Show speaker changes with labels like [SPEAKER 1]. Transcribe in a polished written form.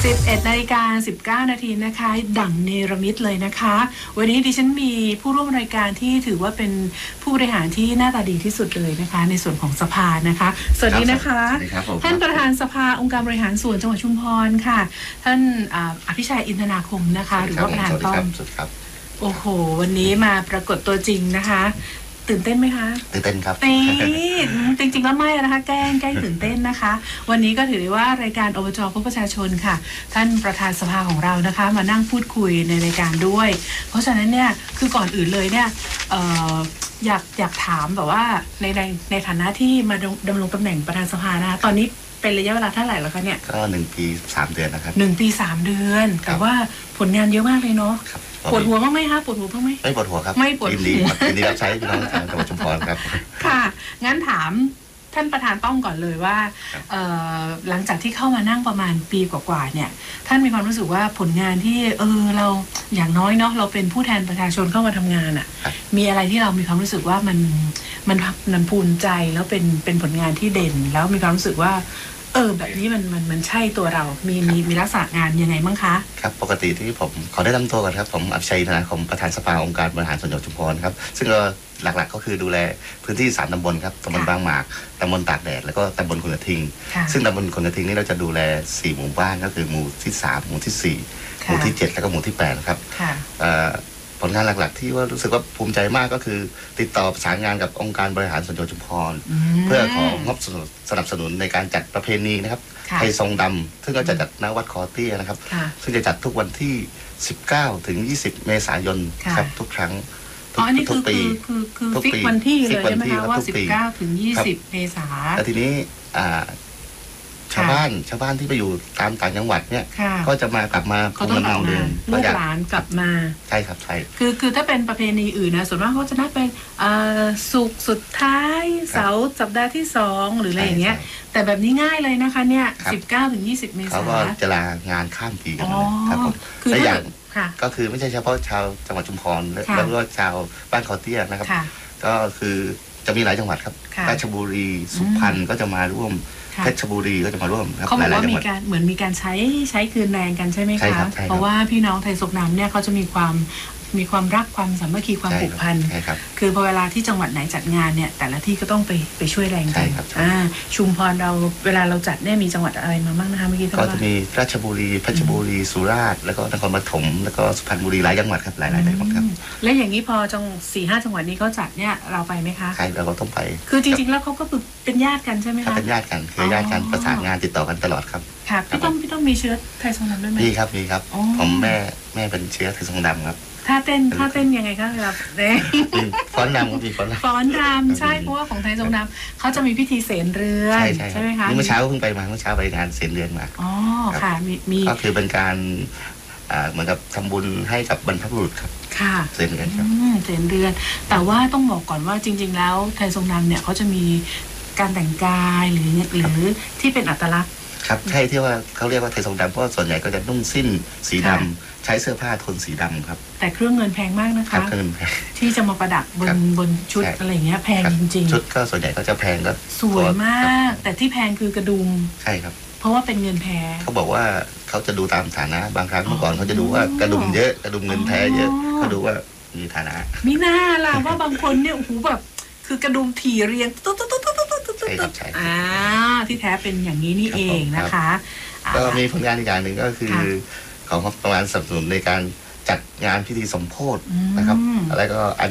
[SPEAKER 1] 11:19 น.นะคะดั่งเนรมิตเลยนะคะวันนี้ดิฉันมีผู้ร่วมรายการที่ถือว่าเป็นผู้บริหารที่หน้าตาดีที่สุดเลยนะคะในส่วนของสภานะคะสวัสดีนะคะท่านประธานสภาองค์การบริหารส่วนจังหวัดชุมพรค่ะท่านอภิชัยอินทนาคมนะคะหรือว่าประธานต้อมโอ้โหวันนี้มาปรากฏตัวจริงนะคะตื่นเต้นไหมคะ
[SPEAKER 2] ตื่นเต้นครับ
[SPEAKER 1] จริงๆแล้วไม่นะคะแกล้งตื่นเต้นนะคะวันนี้ก็ถือได้ว่ารายการอบจ.พบประชาชนค่ะท่านประธานสภาของเรานะคะมานั่งพูดคุยในรายการด้วยเพราะฉะนั้นเนี่ยคือก่อนอื่นเลยเนี่ยอยากถามแบบว่าในฐานะที่มาดำรงตำแหน่งประธานสภานะคะตอนนี้เป็นระยะเวลาเท่าไหร่แล้วคะเนี่ย
[SPEAKER 2] ก็1 ปี 3 เดือนนะครับ
[SPEAKER 1] 1 ปี 3 เดือนแต่ว่าผลงานเยอะมากเลยเนาะปวดหัวบ้างไหมคะปวดหัวบ้างไหม
[SPEAKER 2] ไม่ปวดหัวครับ
[SPEAKER 1] ไม่ปวดหัว
[SPEAKER 2] ยินดีรับใช้พี่น้องชาวจังหวัดชุมพรครับ
[SPEAKER 1] ค่ะงั้นถามท่านประธานต้องก่อนเลยว่าหลังจากที่เข้ามานั่งประมาณปีกว่าๆเนี่ยท่านมีความรู้สึกว่าผลงานที่เราอย่างน้อยเนาะเราเป็นผู้แทนประชาชนเข้ามาทำงานอ่ะมีอะไรที่เรามีความรู้สึกว่ามันภูมิใจแล้วเป็นผลงานที่เด่นแล้วมีความรู้สึกว่าแบบนี้มันใช่ตัวเรามีลักษณะงานยังไงบ้างคะ
[SPEAKER 2] ครับปกติที่ผมขอได้นำตัวก่อนครับผมอภิชัยอินทนาคมประธานสภาองค์การบริหารส่วนจังหวัดชุมพรครับซึ่งก็หลักๆก็คือดูแลพื้นที่3 ตำบลครับตำบลบางหมากตำบลตากแดดแล้วก็ตำบลขุนกระทิงซึ่งตำบลขุนกระทิงนี่เราจะดูแล4 หมู่บ้านก็คือหมู่ที่3หมู่ที่4หมู่ที่7แล้วก็หมู่ที่8ครับผลงานหลักๆที่ว่ารู้สึกว่าภูมิใจมากก็คือติดต่อประสานงานกับองค์การบริหารส่วนจังหวัดชุมพรเพื่อของบสนับสนุนในการจัดประเพณีนะครับไทยทรงดำซึ่งก็จะจัดณวัดคอเตี้ยนะครับซึ่งจะจัดทุกวันที่19 ถึง 20 เมษายนครับทุกครั้ง
[SPEAKER 1] ทุกปีคือฟิกวันที่เลยใช่ไหมคะว่า19 ถึง 20 เมษายน
[SPEAKER 2] แล้วทีนี้ชาวบ้านที่ไปอยู่ตามต่างจังหวัดเนี่ยก็จะกลับมา
[SPEAKER 1] เขาต้องเอาลูกหลานกลับมา
[SPEAKER 2] ใช่ครับใช่
[SPEAKER 1] คือถ้าเป็นประเพณีอื่นนะส่วนมากเขาจะนัดเป็นศุกร์สุดท้ายเสาร์สัปดาห์ที่2หรืออะไรอย่างเงี้ยแต่แบบนี้ง่ายเลยนะคะเนี่ย19 ถึง 20 เมษายน
[SPEAKER 2] เขาก็จะลางานข้ามปีกันครับผมและอย่างก็คือไม่ใช่เฉพาะชาวจังหวัดชุมพรแล้วก็ชาวบ้านคอเตี้ยนะครับก็คือจะมีหลายจังหวัดครับราชบุรีสุพรรณก็จะมาร่วมเพชรบุรีก็จะมาร่วมครับ
[SPEAKER 1] เขาบอกว่ามีการเหมือนมีการใช้คืนแรงกันใช่ไหมคะเพราะว่าพี่น้องไทยศกน้ำเนี่ยเขาจะมีความรักความสามัคคีความผูกพันคือพอเวลาที่จังหวัดไหนจัดงานเนี่ยแต่ละที่ก็ต้องไปช่วยแรงกันชุมพรเราเวลาเราจัดเนี่ยมีจังหวัดอะไรมาบ้างนะคะเมื่อกี้
[SPEAKER 2] ก็จะมีราชบุรีเพชรบุรีสุราษฎร์แล้วก็นครปฐมแล้วก็สุพรรณบุรีหลายจังหวัดครับหลายจังหวัดครับ
[SPEAKER 1] และอย่างนี้พอ4-5 จังหวัดนี้เขาจัดเนี่ยเราไปไหมคะ
[SPEAKER 2] ใช่เราก็ต้องไป
[SPEAKER 1] คือจริงๆแล้วเขาก็เป็นญาติกันใช่ไหมคะ
[SPEAKER 2] เป็นญาติกันคือญาติกันประสานงานติดต่อกันตลอดครับ
[SPEAKER 1] ค่ะพี่ต้องมีเชื้อไทยทรงดำด้วยไหม
[SPEAKER 2] มีครับผมแม่เป็นเชื้อไทยทรงดำครับ
[SPEAKER 1] ถ้าเต้นยังไงคะครับ
[SPEAKER 2] ฟ้อนรำมี
[SPEAKER 1] ฟ้อนรำใช่เพราะว่าของไทยทรงดำเขาจะมีพิธีเสนเรือนใช่ไหมคะ
[SPEAKER 2] เมื่อเช้าเพิ่งไปมาเมื่อเช้าไปงานเสนเรือนมา
[SPEAKER 1] อ๋อค่ะมี
[SPEAKER 2] ก็คือเป็นการเหมือนกับทำบุญให้กับบรรพบุรุษครับ
[SPEAKER 1] ค่ะ
[SPEAKER 2] เสนเรือนครับ
[SPEAKER 1] เสนเรือนแต่ว่าต้องบอกก่อนว่าจริงๆแล้วไทยทรงดำเนี่ยเขาจะมีการแต่งกายหรือที่เป็นอัตลักษณ์
[SPEAKER 2] ครับใช่ที่ว่าเขาเรียกว่าไทยทรงดำเพราะส่วนใหญ่ก็จะนุ่งสิ้นสีดำใช้เสื้อผ้าโทนสีดำครับ
[SPEAKER 1] แต่เครื่องเงินแพงมากนะคะ
[SPEAKER 2] เครื่องเงินแพง
[SPEAKER 1] ที่จะมาประดับบนชุดอะไรเงี้ยแพงจริง
[SPEAKER 2] ๆชุดก็ส่วนใหญ่ก็จะแพงก็
[SPEAKER 1] สวยมากแต่ที่แพงคือกระดุม
[SPEAKER 2] ใช่ครับ
[SPEAKER 1] เพราะว่าเป็นเงินแพง
[SPEAKER 2] เขาบอกว่าเขาจะดูตามฐานะบางครั้งเมื่อก่อนเขาจะดูว่ากระดุมเยอะกระดุมเงินแท้เยอะเขาดูว่ามีฐานะ
[SPEAKER 1] มิน่าล่ะว่าบางคนเนี่ยโอ้โหแบบคือกระดุมถี่เรียงตุ๊ดที่แท้เป็นอย่างนี้นี่เองนะคะ
[SPEAKER 2] ก็มีผลงานอีกอย่างหนึ่งก็คือของประมาณสนับสนุนในการจัดงานพิธีสมโภชนะครับแล้วก็